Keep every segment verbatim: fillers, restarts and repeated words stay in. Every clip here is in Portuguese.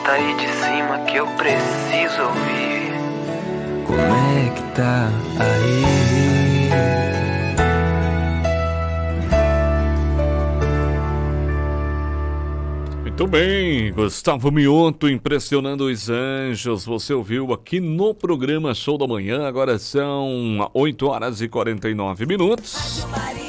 Tá aí de cima que eu preciso ouvir. Como é que tá aí? Muito bem, Gustavo Mioto impressionando os anjos. Você ouviu aqui no programa Show da Manhã. Agora são oito horas e quarenta e nove minutos.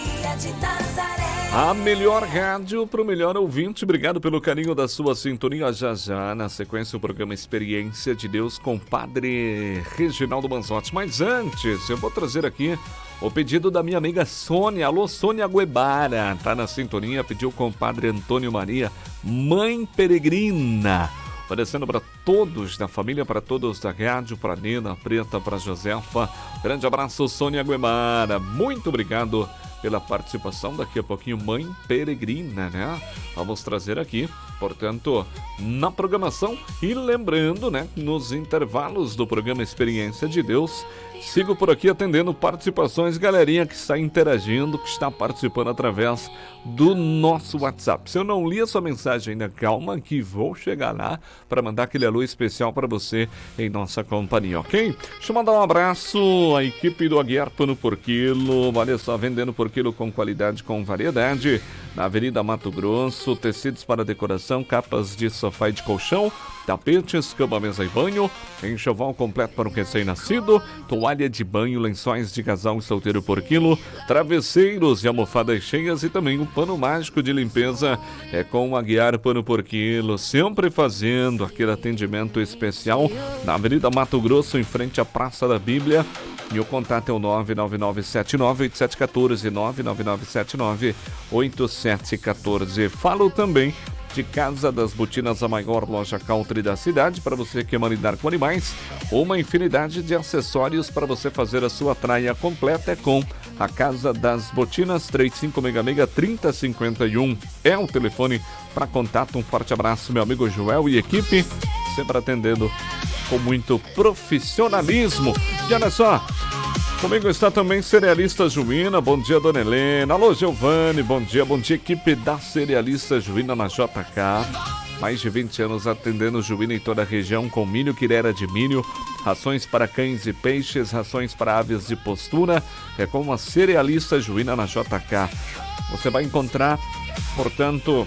A melhor rádio para o melhor ouvinte. Obrigado pelo carinho da sua sintonia. Já já, na sequência, o programa Experiência de Deus com Padre Reginaldo Manzotti. Mas antes, eu vou trazer aqui o pedido da minha amiga Sônia. Alô, Sônia Guebara. Tá na sintonia, pediu com o Padre Antônio Maria, Mãe Peregrina. Oferecendo para todos da família, para todos da rádio, para Nina, Preta, para Josefa. Grande abraço, Sônia Guebara. Muito obrigado pela participação. Daqui a pouquinho, Mãe Peregrina, né? Vamos trazer aqui, portanto, na programação. E lembrando, né, nos intervalos do programa Experiência de Deus, sigo por aqui atendendo participações, galerinha que está interagindo, que está participando através do nosso WhatsApp. Se eu não li a sua mensagem ainda, calma que vou chegar lá para mandar aquele alô especial para você em nossa companhia, ok? Deixa eu mandar um abraço à equipe do Aguiar Pano por Quilo. Olha só, vendendo por quilo com qualidade, com variedade. Na Avenida Mato Grosso, tecidos para decoração, capas de sofá e de colchão, tapetes, cama, mesa e banho, enxoval completo para o recém-nascido, toalha de banho, lençóis de casal e solteiro por quilo, travesseiros e almofadas cheias e também um pano mágico de limpeza é com o Aguiar Pano por Quilo, sempre fazendo aquele atendimento especial na Avenida Mato Grosso, em frente à Praça da Bíblia. E o contato é o nove nove nove sete nove oito sete um quatro, nove nove nove sete nove oito sete um quatro. Falo também de Casa das Botinas, a maior loja country da cidade, para você que quer lidar com animais. Uma infinidade de acessórios para você fazer a sua traia completa é com a Casa das Botinas. Três cinco seis seis, trinta cinquenta e um é o telefone para contato. Um forte abraço, meu amigo Joel e equipe, sempre atendendo com muito profissionalismo. E olha só, comigo está também Cerealista Juína. Bom dia, dona Helena. Alô, Giovanni. Bom dia, bom dia, equipe da Cerealista Juína na J K. Mais de vinte anos atendendo Juína em toda a região com milho, quirera de milho, rações para cães e peixes, rações para aves de postura. É com a Cerealista Juína na J K. Você vai encontrar, portanto,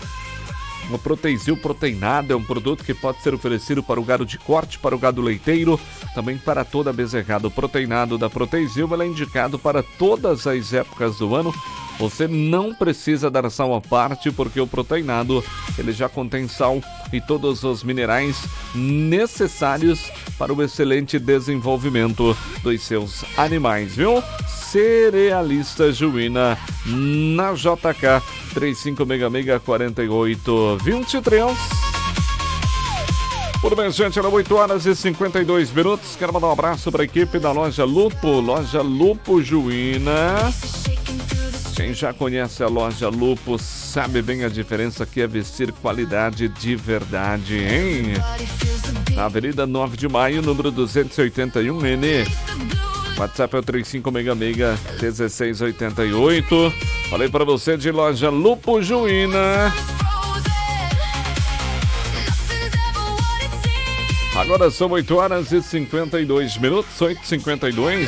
o Proteizil Proteinado. É um produto que pode ser oferecido para o gado de corte, para o gado leiteiro, também para toda a bezerrada. O Proteinado da Proteizil é indicado para todas as épocas do ano. Você não precisa dar sal à parte, porque o Proteinado ele já contém sal e todos os minerais necessários para o excelente desenvolvimento dos seus animais, viu? Cerealista Juína na J K, três cinco seis seis, quatro oito dois três. Tudo bem, gente? Eram oito horas e cinquenta e dois minutos. Quero mandar um abraço para a equipe da Loja Lupo, Loja Lupo Juína. Quem já conhece a Loja Lupo sabe bem a diferença que é vestir qualidade de verdade, hein? Na Avenida nove de Maio, número duzentos e oitenta e um, N. WhatsApp é o três cinco seis seis, um seis oito oito. Falei para você de Loja Lupo Juína. Agora são oito horas e cinquenta e dois minutos, oito e cinquenta e dois.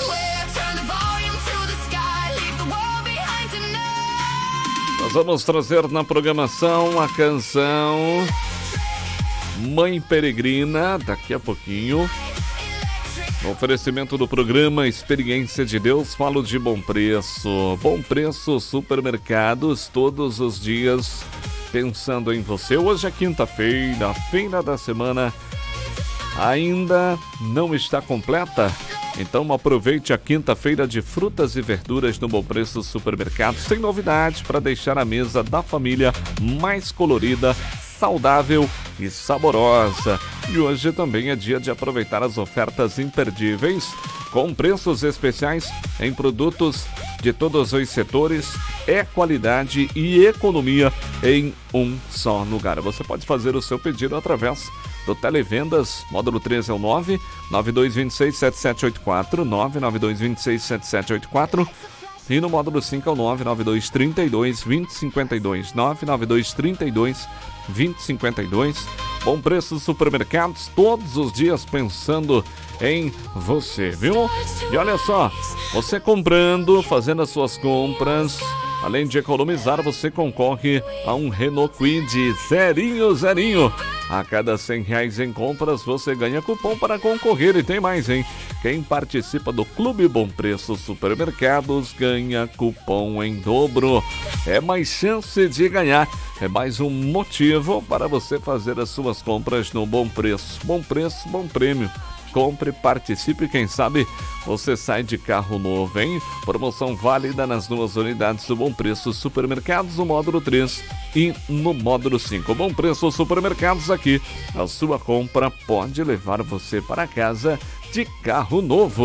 Nós vamos trazer na programação a canção Mãe Peregrina, daqui a pouquinho. No oferecimento do programa Experiência de Deus, falo de Bom Preço. Bom Preço Supermercados, todos os dias pensando em você. Hoje é quinta-feira, a feira da semana ainda não está completa. Então aproveite a quinta-feira de frutas e verduras no Bom Preço Supermercados. Tem novidade para deixar a mesa da família mais colorida, saudável e saborosa. E hoje também é dia de aproveitar as ofertas imperdíveis com preços especiais em produtos de todos os setores. É qualidade e economia em um só lugar. Você pode fazer o seu pedido através do Televendas, módulo três é o nove nove dois dois seis, sete sete oito quatro, nove nove dois dois seis, sete sete oito quatro. E no módulo cinco é o nove nove dois, trinta e dois, vinte, cinquenta e dois. nove nove dois, trinta e dois, vinte, cinquenta e dois. Bom Preço Supermercados, todos os dias pensando em você, viu? E olha só, você comprando, fazendo as suas compras, além de economizar, você concorre a um Renault Kwid zerinho, zerinho. A cada cem reais em compras, você ganha cupom para concorrer. E tem mais, hein? Quem participa do Clube Bom Preço Supermercados ganha cupom em dobro. É mais chance de ganhar. É mais um motivo para você fazer as suas compras no Bom Preço. Bom preço, bom prêmio. Compre, participe e quem sabe você sai de carro novo, hein? Promoção válida nas duas unidades do Bom Preço Supermercados, no módulo três e no módulo cinco. Bom Preço Supermercados aqui. A sua compra pode levar você para casa de carro novo.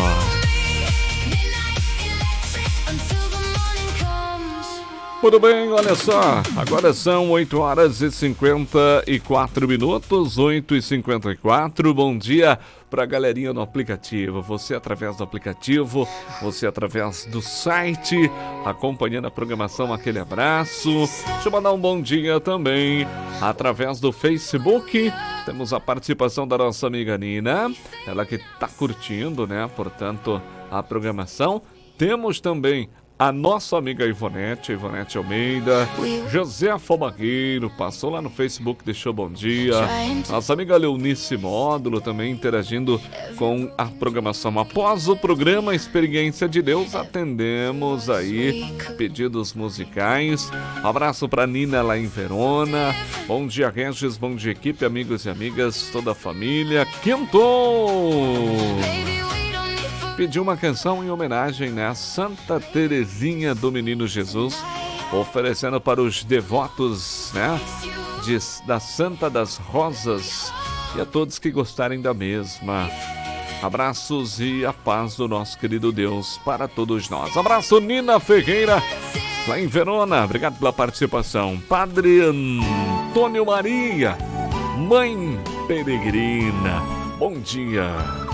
Tudo bem, olha só, agora são oito horas e cinquenta e quatro minutos, oito e cinquenta e quatro. Bom dia para a galerinha no aplicativo, você através do aplicativo, você através do site, acompanhando a programação, aquele abraço. Deixa eu mandar um bom dia também através do Facebook. Temos a participação da nossa amiga Nina, ela que está curtindo, né, portanto, a programação. Temos também a nossa amiga Ivonete, Ivonete Almeida, José Fomagueiro, passou lá no Facebook, deixou bom dia. Nossa amiga Leonice Módulo também interagindo com a programação. Após o programa Experiência de Deus, atendemos aí pedidos musicais. Um abraço para Nina lá em Verona. Bom dia, Regis, bom dia, equipe, amigos e amigas, toda a família. Quintou! Pediu uma canção em homenagem, né, a Santa Terezinha do Menino Jesus, oferecendo para os devotos, né, de, da Santa das Rosas e a todos que gostarem da mesma. Abraços e a paz do nosso querido Deus para todos nós. Abraço, Nina Ferreira, lá em Verona. Obrigado pela participação. Padre Antônio Maria, Mãe Peregrina, bom dia.